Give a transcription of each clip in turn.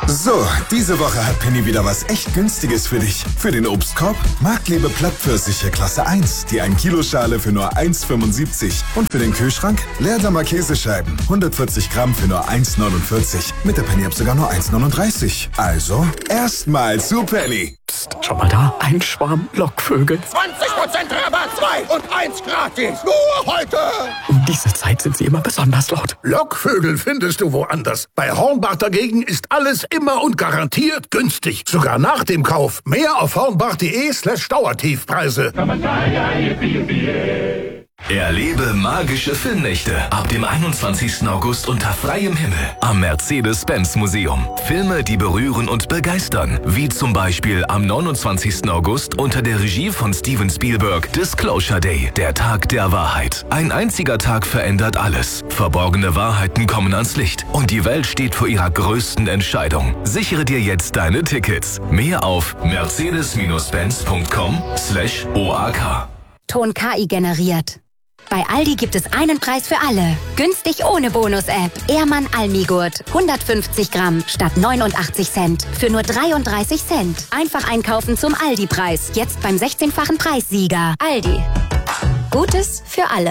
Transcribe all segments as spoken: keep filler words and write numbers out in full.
So, diese Woche hat Penny wieder was echt Günstiges für dich. Für den Obstkorb Marktlebe Plattpfirsiche Klasse eins, die ein Kilo Schale für nur eins Komma fünfundsiebzig. Und für den Kühlschrank Leerdammer Käsescheiben, hundertvierzig Gramm für nur eins Komma neunundvierzig. Mit der Penny-App sogar nur eins Komma neununddreißig. Also, erstmal zu Penny. Psst, schau mal da, ein Schwarm Lockvögel. zwanzig Prozent Rabatt, zwei und eins gratis. Nur heute. Um diese Zeit sind sie immer besonders laut. Lockvögel findest du woanders. Bei Hornbach dagegen ist alles immer und garantiert günstig. Sogar nach dem Kauf. Mehr auf hornbach.de slash Dauertiefpreise. Erlebe magische Filmnächte ab dem einundzwanzigsten August unter freiem Himmel am Mercedes-Benz-Museum. Filme, die berühren und begeistern, wie zum Beispiel am neunundzwanzigsten August unter der Regie von Steven Spielberg Disclosure Day, der Tag der Wahrheit. Ein einziger Tag verändert alles. Verborgene Wahrheiten kommen ans Licht und die Welt steht vor ihrer größten Entscheidung. Sichere dir jetzt deine Tickets. Mehr auf mercedes-benz.com slash OAK. Ton K I generiert. Bei Aldi gibt es einen Preis für alle. Günstig ohne Bonus-App. Ehrmann Almigurt. hundertfünfzig Gramm statt neunundachtzig Cent. Für nur dreiunddreißig Cent. Einfach einkaufen zum Aldi-Preis. Jetzt beim sechzehnfachen Preissieger. Aldi. Gutes für alle.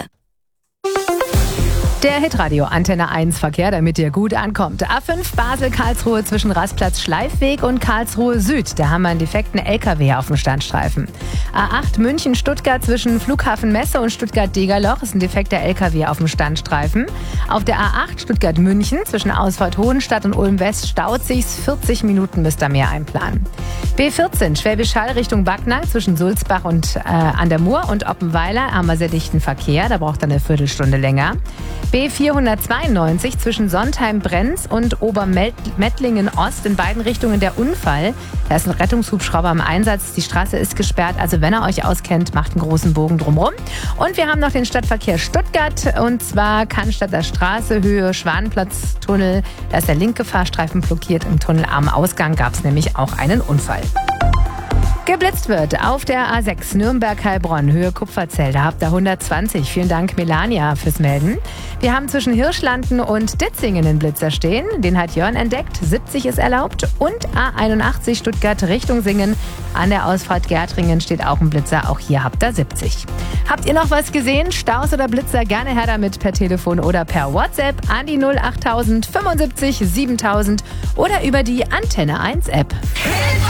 Der Hitradio Antenne eins Verkehr, damit ihr gut ankommt. A fünf Basel-Karlsruhe zwischen Rastplatz Schleifweg und Karlsruhe Süd. Da haben wir einen defekten L K W auf dem Standstreifen. A acht München-Stuttgart zwischen Flughafen Messe und Stuttgart-Degerloch ist ein defekter L K W auf dem Standstreifen. Auf der A acht Stuttgart-München zwischen Ausfahrt Hohenstadt und Ulm-West staut sich's. vierzig Minuten müsst ihr mehr einplanen. B vierzehn Schwäbisch Hall Richtung Backnang zwischen Sulzbach und äh, an der Mur und Oppenweiler haben wir sehr dichten Verkehr. Da braucht er eine Viertelstunde länger. B vierhundertzweiundneunzig zwischen Sontheim-Brenz und Obermettlingen-Ost in beiden Richtungen der Unfall. Da ist ein Rettungshubschrauber im Einsatz. Die Straße ist gesperrt. Also wenn ihr euch auskennt, macht einen großen Bogen drumherum. Und wir haben noch den Stadtverkehr Stuttgart. Und zwar Cannstatter Straße, Höhe Schwanenplatz-Tunnel. Da ist der linke Fahrstreifen blockiert. Im Tunnel am Ausgang gab es nämlich auch einen Unfall. Geblitzt wird auf der A sechs Nürnberg-Heilbronn, Höhe Kupferzell. Da habt ihr hundertzwanzig. Vielen Dank, Melania, fürs Melden. Wir haben zwischen Hirschlanden und Ditzingen einen Blitzer stehen. Den hat Jörn entdeckt. siebzig ist erlaubt. Und A einundachtzig Stuttgart Richtung Singen. An der Ausfahrt Gärtringen steht auch ein Blitzer. Auch hier habt ihr siebzig. Habt ihr noch was gesehen? Staus oder Blitzer? Gerne her damit per Telefon oder per WhatsApp an die null achttausend fünfundsiebzig siebentausend oder über die Antenne eins App.